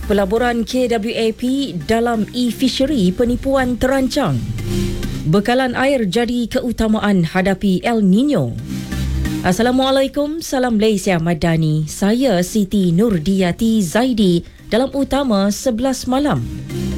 Pelaburan KWAP dalam e-fishery penipuan terancang. Bekalan air jadi keutamaan hadapi El Nino. Assalamualaikum, salam Malaysia Madani. Saya Siti Nurdiyati Zaidi dalam utama 11 malam.